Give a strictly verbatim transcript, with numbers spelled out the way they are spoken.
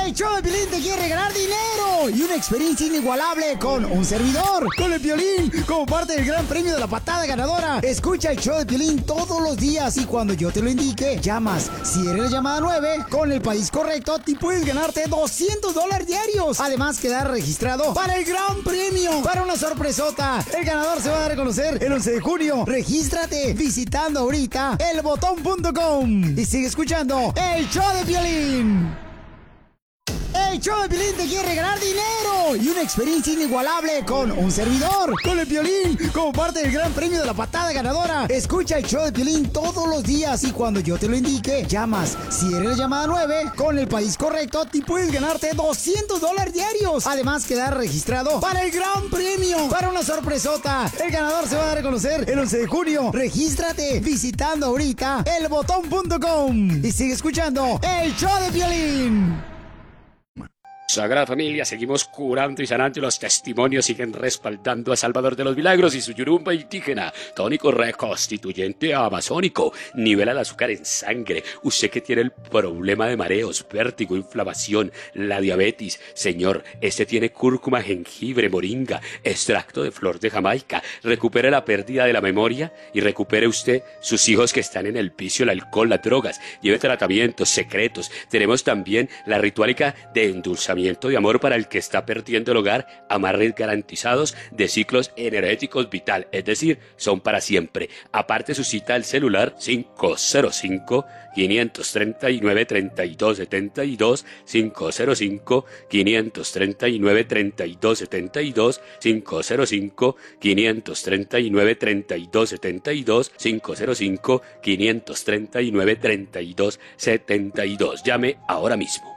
El show de Piolín te quiere regalar dinero y una experiencia inigualable con un servidor, con el Piolín, como parte del gran premio de la patada ganadora. Escucha el show de Piolín todos los días y cuando yo te lo indique, llamas. Si eres la llamada nueve, con el país correcto, te puedes ganarte doscientos dólares diarios. Además, quedar registrado para el gran premio, para una sorpresota. El ganador se va a dar a conocer el once de junio. Regístrate visitando ahorita el botón punto com y sigue escuchando el show de Piolín. El show de Piolín te quiere regalar dinero y una experiencia inigualable con un servidor, con el Piolín, como parte del gran premio de la patada ganadora. Escucha el show de Piolín todos los días y cuando yo te lo indique, llamas. Si eres la llamada nueve, con el país correcto, te puedes ganarte doscientos dólares diarios. Además, quedar registrado para el gran premio, para una sorpresota. El ganador se va a dar a conocer el once de junio. Regístrate visitando ahorita el botón punto com y sigue escuchando el show de Piolín. Sagrada Familia, seguimos curando y sanando y los testimonios siguen respaldando a Salvador de los Milagros y su yurumba indígena, tónico reconstituyente amazónico, nivela el azúcar en sangre. Usted que tiene el problema de mareos, vértigo, inflamación, la diabetes, señor, este tiene cúrcuma, jengibre, moringa, extracto de flor de Jamaica. Recupere la pérdida de la memoria y recupere usted sus hijos que están en el vicio, el alcohol, las drogas. Lleve tratamientos secretos. Tenemos también la ritualica de endulzamiento de amor para el que está perdiendo el hogar, amarres garantizados de ciclos energéticos vital, es decir, son para siempre. Aparte su cita al celular cinco cero cinco, cinco tres nueve, tres dos siete dos, cinco cero cinco, cinco tres nueve, tres dos siete dos, cinco cero cinco, cinco tres nueve, tres dos siete dos, cinco cero cinco, cinco tres nueve, tres dos siete dos. Llame ahora mismo.